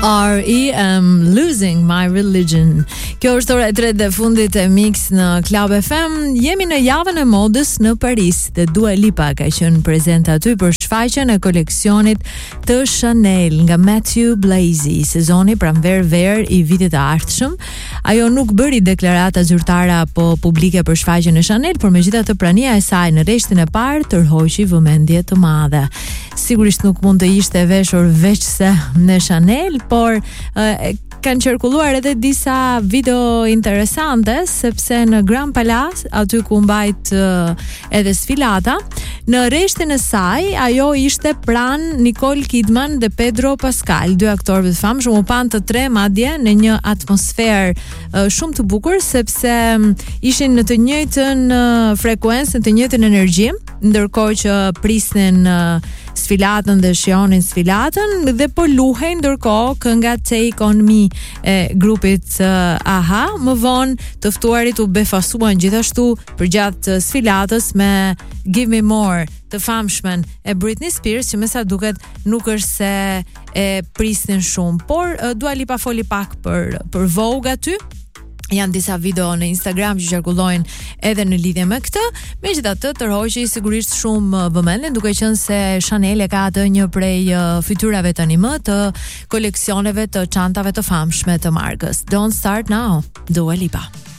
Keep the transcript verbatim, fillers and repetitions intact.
R E am losing my religion. Kjo është ora e tretë e fundit e Mix në Club F M. Jemi në javën e modës në Paris dhe Dua Lipa ka qenë prezente aty për shfaqjen e koleksionit të Chanel nga Matthew Blazy, sezoni pranver-ver i vitit të ardhshëm. Ajo nuk bëri deklarata zyrtare apo publike për shfaqjen e Chanel, por megjithatë prania e saj në rreshtin e parë tërhoqi vëmendje të madhe. Sigurisht nuk mund të ishte e veshur veçse në Chanel, por e, kanë qarkulluar edhe disa video interesante, sepse në Grand Palace, aty ku mbajt uh, edhe sfilata, në rreshtin e saj ajo ishte pranë Nicole Kidman dhe Pedro Pascal, dy aktorëve të famshëm, u pan të tre madje në një atmosferë uh, shumë të bukur, sepse um, ishin në të njëjtën uh, frekuencë, në të njëjtën energji, ndërkohë që prisnin uh, sfilatën dhe shijonin sfilatën dhe po luhej ndërkohë kënga Take On Me e grupit uh, A-ha. Më vonë të ftuarit u befasuan gjithashtu përgjatë sfilatës me Give Me More të famshmen e Britney Spears, që me sa duket nuk është se e prisnin shumë, por uh, Dua Lipa foli pak për për Vogue aty. Janë disa video në Instagram që qarkullojnë edhe në lidhje me këtë. Megjithatë, tërhoqi sigurisht shumë vëmendje, duke qenë se Chanel e ka atë një prej fytyrave tani më të koleksioneve të çantave të famshme të markës. Don't Start Now, Dua Lipa.